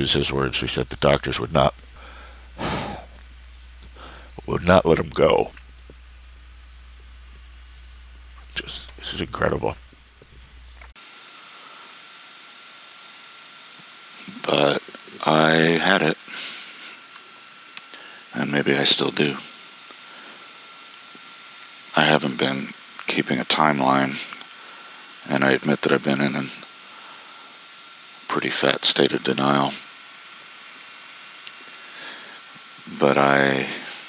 use his words. He said the doctors would not let him go. This is incredible. But I had it, and maybe I still do. I haven't been keeping a timeline, and I admit that I've been in a pretty fat state of denial. But I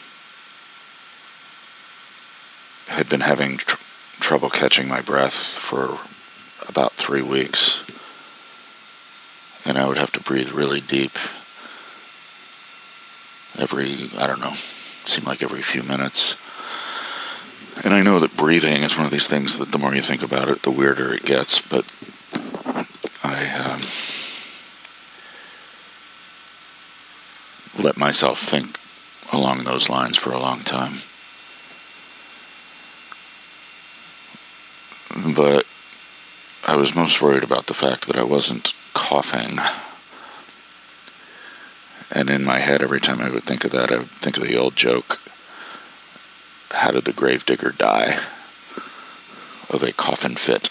had been having trouble catching my breath for about 3 weeks, and I would have to breathe really deep seemed like every few minutes. And I know that breathing is one of these things that the more you think about it, the weirder it gets, but I let myself think along those lines for a long time. But I was most worried about the fact that I wasn't coughing. And in my head, every time I would think of that, I would think of the old joke, how did the gravedigger die? Of a coffin fit.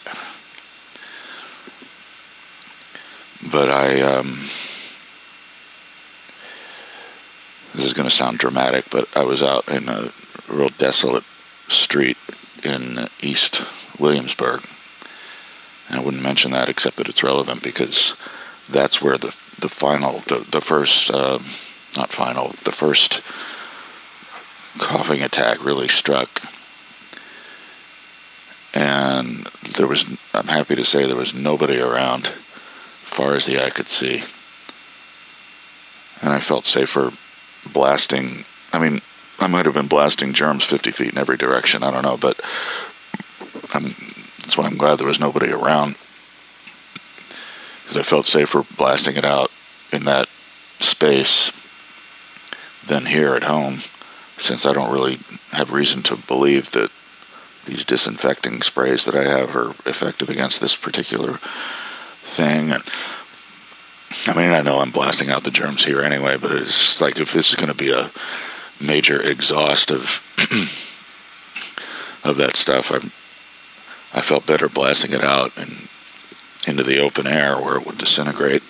But this is going to sound dramatic, but I was out in a real desolate street in East Williamsburg. And I wouldn't mention that except that it's relevant because that's where the first coughing attack really struck. And I'm happy to say there was nobody around, far as the eye could see. And I felt safer blasting. I mean, I might have been blasting germs 50 feet in every direction. I don't know, but that's why I'm glad there was nobody around. Because I felt safer blasting it out in that space than here at home, since I don't really have reason to believe that these disinfecting sprays that I have are effective against this particular thing. And I mean, I know I'm blasting out the germs here anyway, but it's just like if this is going to be a major exhaust of that stuff, I felt better blasting it out and into the open air where it would disintegrate.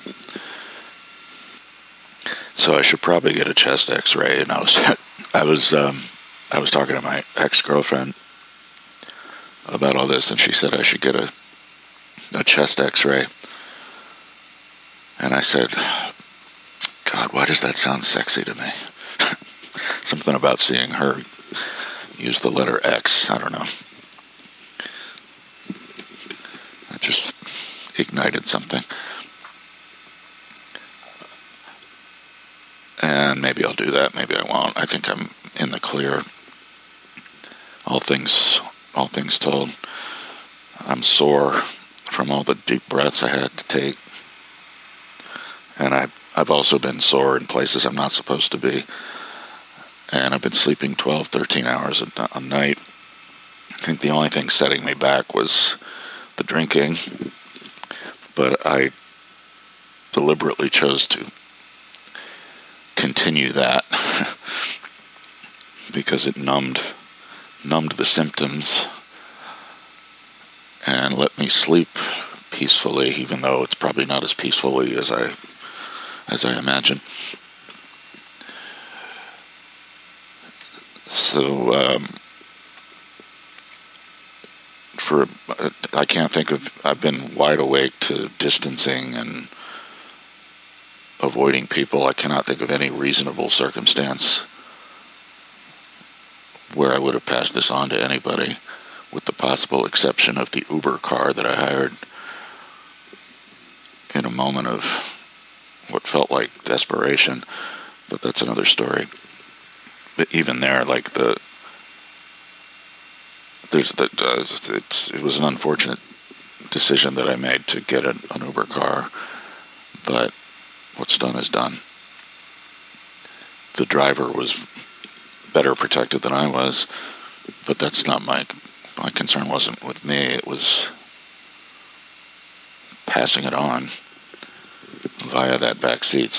So I should probably get a chest X-ray. And I was talking to my ex-girlfriend about all this, and she said I should get a chest X-ray. And I said, God, why does that sound sexy to me? Something about seeing her use the letter X. I don't know. It just ignited something. And maybe I'll do that. Maybe I won't. I think I'm in the clear. All things told. I'm sore from all the deep breaths I had to take. And I've also been sore in places I'm not supposed to be. And I've been sleeping 12, 13 hours a night. I think the only thing setting me back was the drinking. But I deliberately chose to continue that because it numbed the symptoms and let me sleep peacefully, even though it's probably not as peacefully as I imagine. So I can't think of, I've been wide awake to distancing and avoiding people. I cannot think of any reasonable circumstance where I would have passed this on to anybody, with the possible exception of the Uber car that I hired in a moment of what felt like desperation, but that's another story. But even there, like it was an unfortunate decision that I made to get an Uber car, but what's done is done. The driver was better protected than I was, but that's not my concern. Wasn't with me, it was passing it on via that back seat.